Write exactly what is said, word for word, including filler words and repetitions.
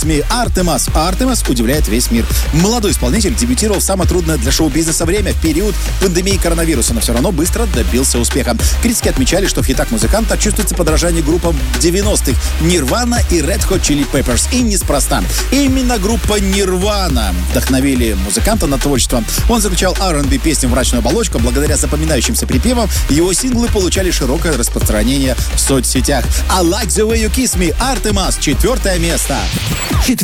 Артемас. Артемас удивляет весь мир. Молодой исполнитель дебютировал в самое трудное для шоу-бизнеса время, в период пандемии коронавируса, но все равно быстро добился успеха. Критики отмечали, что в хитах музыканта чувствуется подражание группам девяностых Nirvana и Red Hot Chili Peppers. И неспроста. Именно группа Nirvana вдохновили музыканта на творчество. Он заключал ар энд би песни в мрачную оболочку. Благодаря запоминающимся припевам его синглы получали широкое распространение в соцсетях. I Like the Way You Kiss Me. Артемас. Четвертое место.